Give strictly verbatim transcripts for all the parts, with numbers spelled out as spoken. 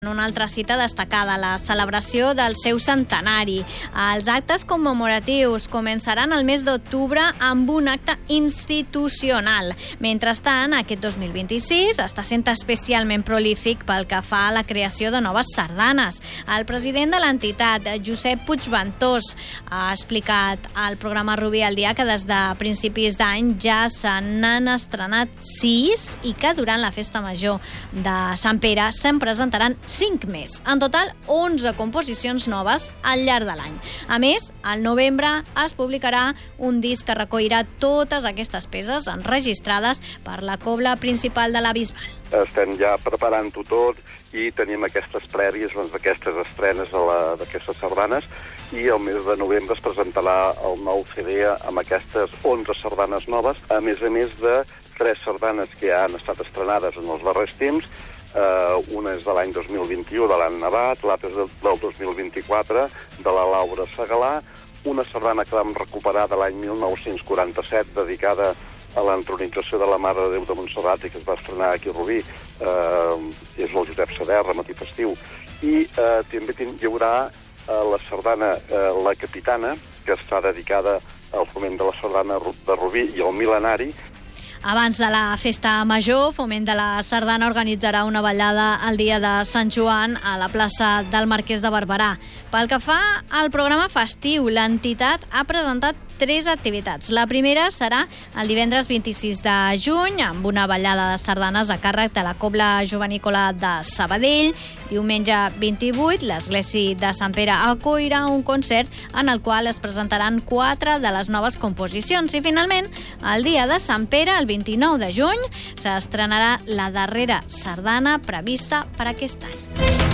Una altra cita destacada, la celebració del seu centenari. Els actes commemoratius començaran el mes d'octubre amb un acte institucional. Mentrestant, aquest dos mil vint-i-sis està sent especialment prolífic pel que fa a la creació de noves sardanes. El president de l'entitat, Josep Puigventós, ha explicat al programa Rubí al dia que des de principis d'any ja se n'han estrenat sis i que durant la festa major de Sant Pere se'n presentaran cinc més. En total, onze composicions noves al llarg de l'any. A més, al novembre es publicarà un disc que recollirà totes aquestes peces enregistrades per la cobla principal de la Bisbal. Estem ja preparant-ho tot i tenim aquestes prèvies doncs, d'aquestes estrenes d'aquestes sardanes i el mes de novembre es presentarà el nou C D amb aquestes onze sardanes noves, a més a més de tres sardanes que ja han estat estrenades en els darrers temps. Uh, una és de l'any dos mil vint-i-u, de l'Anna Abad, l'altra és del dos mil vint-i-quatre, de la Laura Segalà, una sardana que vam recuperar de l'any mil nou-cents quaranta-set, dedicada a l'entronització de la Mare de Déu de Montserrat i que es va estrenar aquí a Rubí, uh, és el Josep Saderra, Matí Festiu, i uh, també hi haurà uh, la sardana uh, La Capitana, que està dedicada al foment de la sardana de Rubí i al mil·lenari. Abans de la festa major, Foment de la Sardana organitzarà una ballada el dia de Sant Joan a la plaça del Marquès de Barberà. Pel que fa al programa festiu, l'entitat ha presentat tres activitats. La primera serà el divendres vint-i-sis de juny, amb una ballada de sardanes a càrrec de la Cobla Jovenícola de Sabadell. Diumenge vint-i-vuit, l'Església de Sant Pere acollirà un concert en el qual es presentaran quatre de les noves composicions. I finalment, el dia de Sant Pere, el vint-i-nou de juny, s'estrenarà la darrera sardana prevista per aquest any.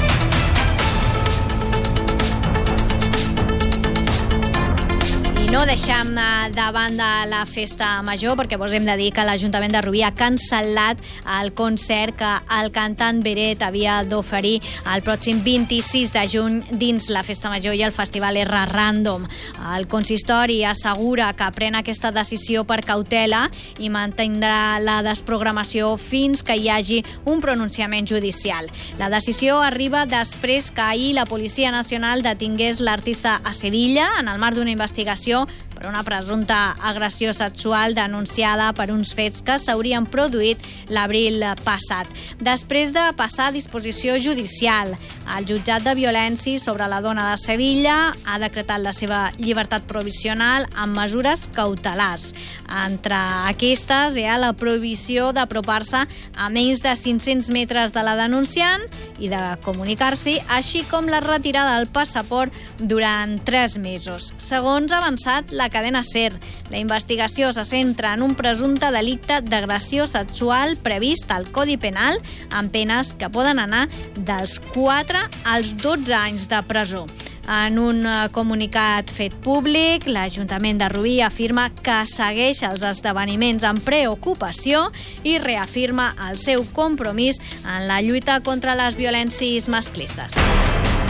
No deixem de banda la festa major perquè vos hem de dir que l'Ajuntament de Rubí ha cancel·lat el concert que el cantant Beret havia d'oferir el pròxim vint-i-sis de juny dins la festa major i el festival R Random. El consistori assegura que pren aquesta decisió per cautela i mantindrà la desprogramació fins que hi hagi un pronunciament judicial. La decisió arriba després que ahir la Policia Nacional detingués l'artista a Sevilla en el marc d'una investigació per una presumpta agressió sexual denunciada per uns fets que s'haurien produït l'abril passat. Després de passar a disposició judicial, el jutjat de violència sobre la dona de Sevilla ha decretat la seva llibertat provisional amb mesures cautelars. Entre aquestes hi ha la prohibició d'apropar-se a menys de cinc-cents metres de la denunciant i de comunicar-s'hi, així com la retirada del passaport durant tres mesos. Segons ha avançat la cadena SER, la investigació se centra en un presumpte delicte d'agressió sexual previst al Codi Penal amb penes que poden anar dels quatre als dotze anys de presó. En un comunicat fet públic, l'Ajuntament de Rubí afirma que segueix els esdeveniments amb preocupació i reafirma el seu compromís en la lluita contra les violències masclistes.